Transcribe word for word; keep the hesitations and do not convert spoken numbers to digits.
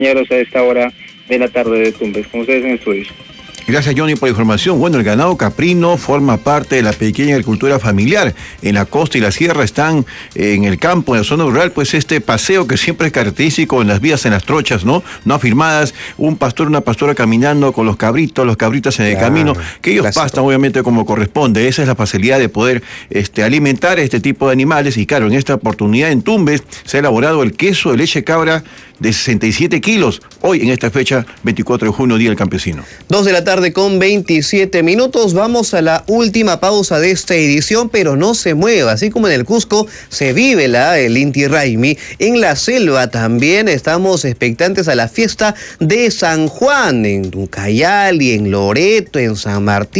acompañarlos a esta hora de la tarde de Tumbes. Con ustedes en estudios. Gracias, Johnny, por la información. Bueno, el ganado caprino forma parte de la pequeña agricultura familiar. En la costa y la sierra están eh, en el campo, en la zona rural, pues este paseo que siempre es característico en las vías, en las trochas, ¿no? No afirmadas, un pastor, una pastora caminando con los cabritos, los cabritas en el claro, camino, que ellos clásico. pastan obviamente como corresponde. Esa es la facilidad de poder este, alimentar este tipo de animales. Y claro, en esta oportunidad en Tumbes se ha elaborado el queso de leche cabra de sesenta y siete kilos, hoy en esta fecha, veinticuatro de junio, Día del Campesino. Dos de la tarde con veintisiete minutos, vamos a la última pausa de esta edición, pero no se mueva, así como en el Cusco se vive la el Inti Raymi, en la selva también estamos expectantes a la fiesta de San Juan, en Ucayali, en Loreto, en San Martín.